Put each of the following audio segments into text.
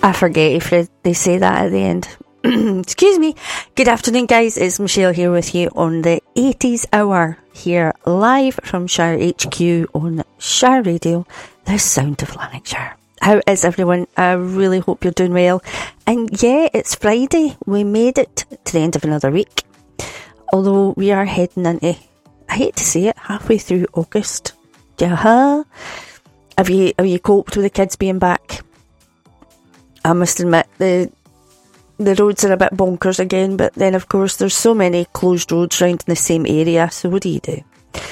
I forget if they say that at the end. Excuse me. Good afternoon, guys. It's Michelle here with you on the 80s Hour, here live from Shire HQ on Shire Radio, the sound of Lanarkshire. How is everyone? I really hope you're doing well. And yeah, it's Friday. We made it to the end of another week. Although we are heading into, I hate to say it, halfway through August. Yeah. Have you coped with the kids being back? I must admit, the roads are a bit bonkers again, but then of course there's so many closed roads around in the same area, so what do you do?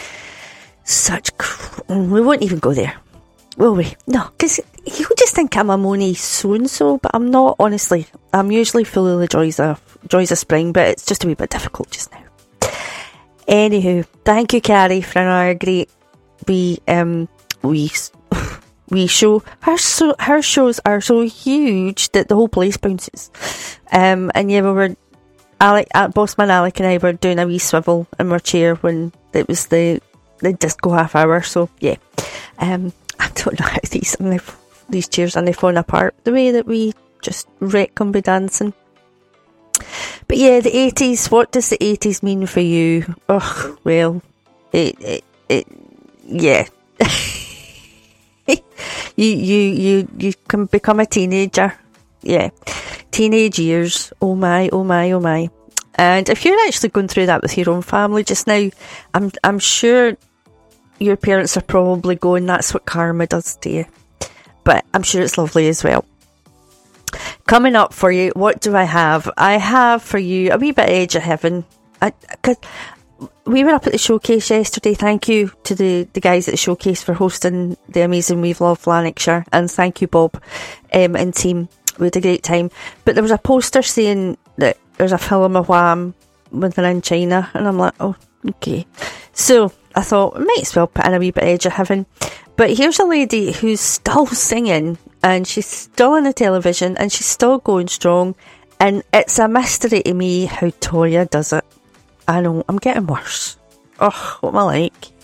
We won't even go there, will we? No, because you'll just think I'm a moany so-and-so, but I'm not, honestly. I'm usually full of the joys of spring, but it's just a wee bit difficult just now. Anywho, thank you, Carrie, for our great wee show. Her shows are so huge that the whole place bounces. And yeah, Bossman Alec and I were doing a wee swivel in our chair when it was the disco half hour. So yeah, I don't know how these chairs are falling apart the way that we just wreck them by dancing. But yeah, the 80s. What does the 80s mean for you? Oh well, it yeah. You can become a teenager. Yeah. Teenage years. Oh my, oh my, oh my. And if you're actually going through that with your own family just now, I'm sure your parents are probably going, that's what karma does to you. But I'm sure it's lovely as well. Coming up for you, what do I have? I have for you a wee bit of Edge of Heaven. We were up at the showcase yesterday. Thank you to the guys at the showcase for hosting the amazing We've Loved Lanarkshire, and thank you, Bob and team. We had a great time. But there was a poster saying that there's a film of Wham when they're in China, and I'm like, oh, okay. So I thought I might as well put in a wee bit of Edge of Heaven. But here's a lady who's still singing, and she's still on the television, and she's still going strong, and it's a mystery to me how Toria does it. I know, I'm getting worse. Oh, what am I like?